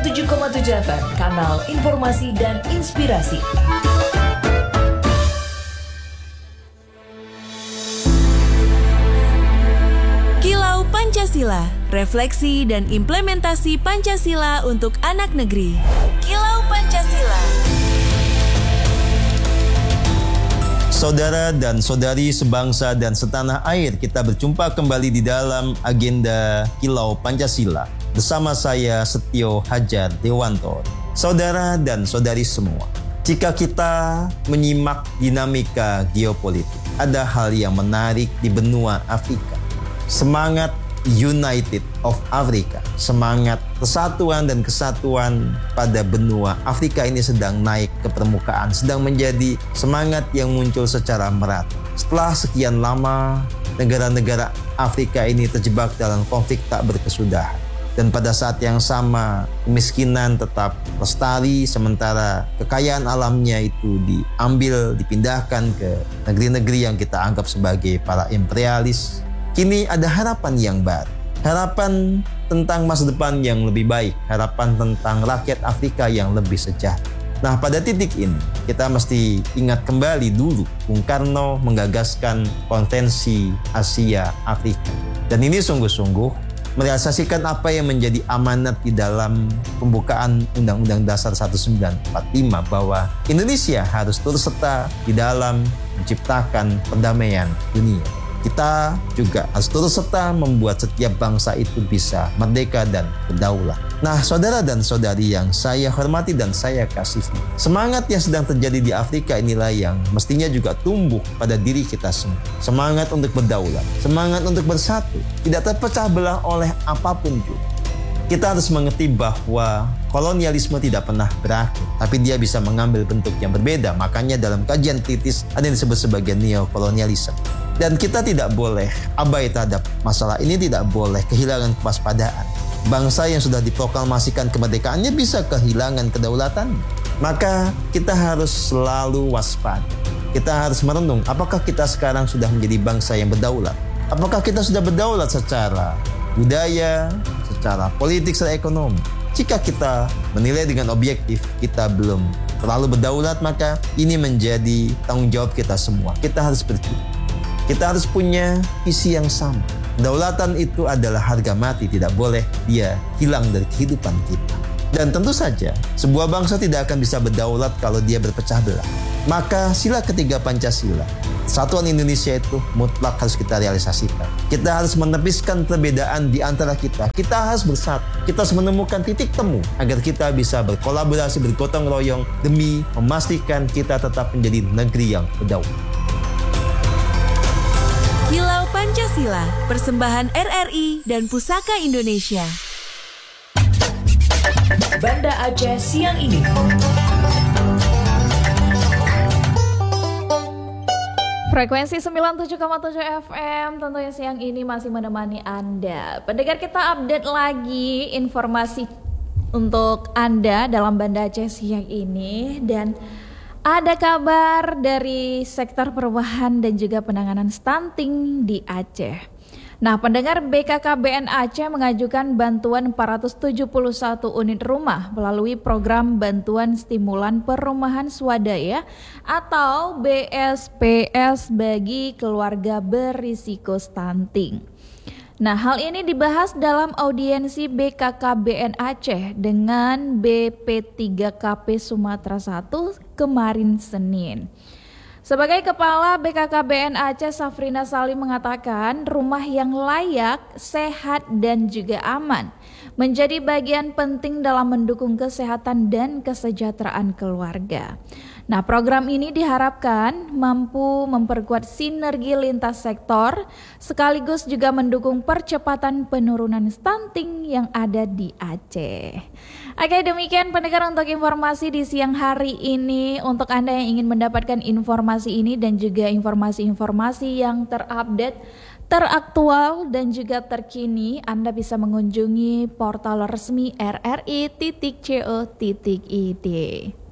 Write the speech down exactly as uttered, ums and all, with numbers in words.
tujuh koma tujuh F M, kanal informasi dan inspirasi. Kilau Pancasila, refleksi dan implementasi Pancasila untuk anak negeri. Kilau Pancasila. Saudara dan saudari sebangsa dan setanah air, kita berjumpa kembali di dalam agenda Kilau Pancasila bersama saya Setio Hajar Dewanto. Saudara dan saudari semua, jika kita menyimak dinamika geopolitik, ada hal yang menarik di benua Afrika. Semangat United of Africa, semangat persatuan dan kesatuan pada benua Afrika ini sedang naik ke permukaan, sedang menjadi semangat yang muncul secara merata. Setelah sekian lama, negara-negara Afrika ini terjebak dalam konflik tak berkesudahan. Dan pada saat yang sama, kemiskinan tetap lestari, sementara kekayaan alamnya itu diambil, dipindahkan ke negeri-negeri yang kita anggap sebagai para imperialis. Kini ada harapan yang baru, harapan tentang masa depan yang lebih baik, harapan tentang rakyat Afrika yang lebih sejahtera. Nah, pada titik ini kita mesti ingat kembali dulu Bung Karno menggagaskan Konvensi Asia Afrika. Dan ini sungguh-sungguh merealisasikan apa yang menjadi amanat di dalam pembukaan Undang-Undang Dasar seribu sembilan ratus empat puluh lima, bahwa Indonesia harus turut serta di dalam menciptakan perdamaian dunia. Kita juga harus turut serta membuat setiap bangsa itu bisa merdeka dan berdaulat. Nah, saudara dan saudari yang saya hormati dan saya kasihi, semangat yang sedang terjadi di Afrika inilah yang mestinya juga tumbuh pada diri kita semua. Semangat untuk berdaulat, semangat untuk bersatu, tidak terpecah belah oleh apapun juga. Kita harus mengerti bahwa kolonialisme tidak pernah berakhir, tapi dia bisa mengambil bentuk yang berbeda. Makanya dalam kajian kritis ada yang disebut sebagai neokolonialisme. Dan kita tidak boleh abai terhadap masalah ini, tidak boleh kehilangan kewaspadaan. Bangsa yang sudah diproklamasikan kemerdekaannya bisa kehilangan kedaulatan. Maka kita harus selalu waspada. Kita harus merenung, apakah kita sekarang sudah menjadi bangsa yang berdaulat? Apakah kita sudah berdaulat secara budaya, secara politik, secara ekonomi? Jika kita menilai dengan objektif kita belum terlalu berdaulat, maka ini menjadi tanggung jawab kita semua. Kita harus berjuang. Kita harus punya visi yang sama. Kedaulatan itu adalah harga mati, tidak boleh dia hilang dari kehidupan kita. Dan tentu saja, sebuah bangsa tidak akan bisa berdaulat kalau dia berpecah belah. Maka sila ketiga Pancasila, Persatuan Indonesia itu mutlak harus kita realisasikan. Kita harus menepiskan perbedaan di antara kita. Kita harus bersatu. Kita harus menemukan titik temu agar kita bisa berkolaborasi, bergotong royong demi memastikan kita tetap menjadi negeri yang berdaulat. Kilau Pancasila, persembahan R R I dan Pusaka Indonesia. Banda Aceh siang ini. Frekuensi sembilan puluh tujuh koma tujuh F M tentunya siang ini masih menemani Anda. Pendengar, kita update lagi informasi untuk Anda dalam Banda Aceh siang ini. Dan ada kabar dari sektor perubahan dan juga penanganan stunting di Aceh. Nah, pendengar, B K K B N Aceh mengajukan bantuan empat ratus tujuh puluh satu unit rumah melalui program bantuan stimulan perumahan swadaya atau B S P S bagi keluarga berisiko stunting. Nah, hal ini dibahas dalam audiensi B K K B N Aceh dengan B P tiga K P Sumatera satu kemarin Senin. Sebagai Kepala B K K B N Aceh, Safrina Salim mengatakan rumah yang layak, sehat dan juga aman menjadi bagian penting dalam mendukung kesehatan dan kesejahteraan keluarga. Nah, program ini diharapkan mampu memperkuat sinergi lintas sektor sekaligus juga mendukung percepatan penurunan stunting yang ada di Aceh. Oke, demikian pendengar untuk informasi di siang hari ini. Untuk Anda yang ingin mendapatkan informasi ini dan juga informasi-informasi yang terupdate, teraktual dan juga terkini, Anda bisa mengunjungi portal resmi R R I titik co titik I D.